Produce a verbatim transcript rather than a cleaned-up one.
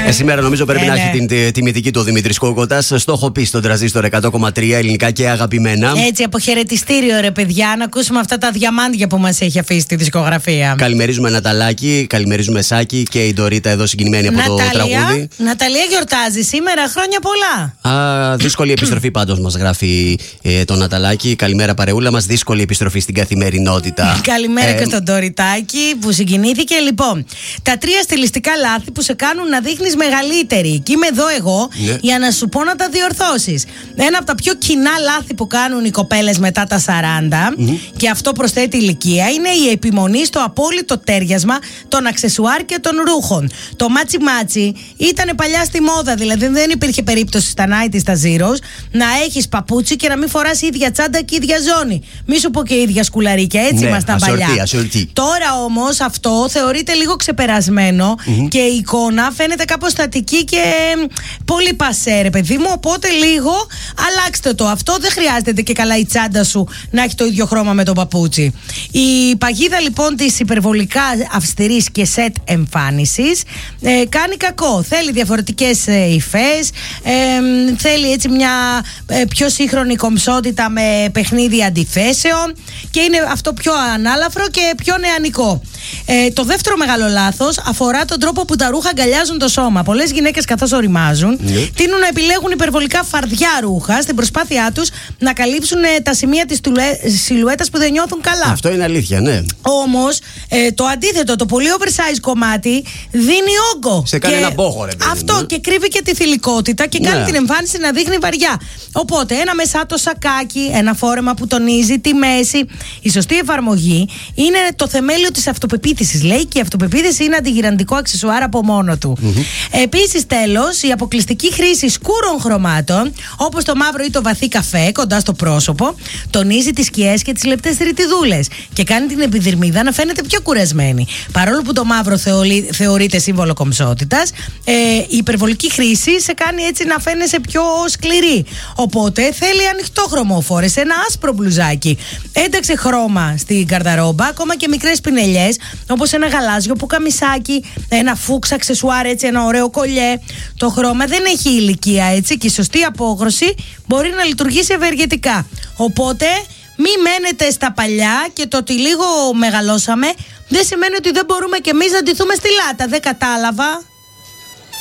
Ε, σήμερα νομίζω πρέπει ε, να ναι. έχει την τιμητική του Δημήτρης Κόκοτας. Στο έχω πει στον τραζίστορ εκατό κόμμα τρία, ελληνικά και αγαπημένα. Έτσι, αποχαιρετιστήριο ρε παιδιά, να ακούσουμε αυτά τα διαμάντια που μας έχει αφήσει τη δισκογραφία. Καλημερίζουμε Ναταλάκη, καλημερίζουμε Σάκη και η Ντορίτα εδώ συγκινημένη από Ναταλία, το τραγούδι. Ναταλία γιορτάζει σήμερα, χρόνια πολλά. Α, δύσκολη επιστροφή πάντως μας γράφει ε, το Ναταλάκη. Καλημέρα παρεούλα μας, δύσκολη επιστροφή στην καθημερινότητα. Καλημέρα ε, και στον Ντοριτάκη που συγκινήθηκε. Λοιπόν, τα τρία στιλιστικά λάθη που σε κάνουν να δείχνεις μεγαλύτερη. Και είμαι εδώ εγώ ναι. για να σου πω να τα διορθώσεις. Ένα από τα πιο κοινά λάθη που κάνουν οι κοπέλες μετά τα σαράντα, mm-hmm. και αυτό προσθέτει ηλικία, είναι η επιμονή στο απόλυτο τέριασμα των αξεσουάρ και των ρούχων. Το μάτσι μάτσι ήταν παλιά στη μόδα, δηλαδή δεν υπήρχε περίπτωση στα νάιτι, στα Zeros, να έχεις παπούτσι και να μην φοράς ίδια τσάντα και ίδια ζώνη. Μη σου πω και ίδια σκουλαρίκια, έτσι ναι, ήμασταν παλιά. ασορτή. Τώρα όμως αυτό θεωρείται λίγο ξεπερασμένο mm-hmm. και η εικόνα φαίνεται κάπως στατική και πολύ πασέ, ρε παιδί μου. Οπότε λίγο αλλάξτε το. Αυτό δεν χρειάζεται και καλά η τσάντα σου να έχει το ίδιο χρώμα με το παπούτσι. Η παγίδα λοιπόν της υπερβολικά αυστηρής και σετ εμφάνισης ε, κάνει κακό. Θέλει διαφορετικές ε, υφές, ε, θέλει έτσι μια ε, πιο σύγχρονη κομψότητα με παιχνίδι αντιθέσεων και είναι αυτό πιο ανάλαφρο και πιο νεανικό. Ε, το δεύτερο μεγάλο λάθος αφορά τον τρόπο που τα ρούχα αγκαλιάζουν το σώμα. Πολλές γυναίκες καθώς οριμάζουν ναι. τείνουν να επιλέγουν υπερβολικά φαρδιά ρούχα στην προσπάθειά τους να καλύψουν ε, τα σημεία της σιλουέτας που δεν νιώθουν καλά. Αυτό είναι αλήθεια, ναι. Όμως ε, το αντίθετο, το πολύ oversize κομμάτι δίνει όγκο. Σε κάνει ένα μπόχο, ρε παιδί. Αυτό ναι. και κρύβει και τη θηλυκότητα και κάνει ναι. την εμφάνιση να δείχνει βαριά. Οπότε ένα μεσάτο σακάκι, ένα φόρεμα που τονίζει τη μέση. Η σωστή εφαρμογή είναι το θεμέλιο της αυτοπεποίθησης, λέει, και η αυτοπεποίθηση είναι αντιγυραντικό αξεσουάρ από μόνο του. Mm-hmm. Επίσης, τέλος, η αποκλειστική χρήση σκούρων χρωμάτων, όπως το μαύρο ή το βαθύ καφέ, κοντά στο πρόσωπο, τονίζει τις σκιές και τις λεπτές ρητιδούλες και κάνει την επιδερμίδα να φαίνεται πιο κουρασμένη. Παρόλο που το μαύρο θεωρεί, θεωρείται σύμβολο κομψότητας, ε, η υπερβολική χρήση σε κάνει έτσι να φαίνεσαι πιο σκληρή. Οπότε θέλει ανοιχτό χρωμό. Φόρεσε ένα άσπρο μπλουζάκι. Ένταξε χρώμα στην καρδαρόμπα, ακόμα και μικρές πινελιές, όπως ένα γαλάζιο πουκαμισάκι, ένα φούξ αξεσουάρ, έτσι, ένα ωραίο κολιέ. Το χρώμα δεν έχει ηλικία, έτσι, και η σωστή απόγρωση μπορεί να λειτουργήσει ευεργετικά. Οπότε μη μένετε στα παλιά, και το ότι λίγο μεγαλώσαμε δεν σημαίνει ότι δεν μπορούμε κι εμείς να ντυθούμε στη λάτα. Δεν κατάλαβα.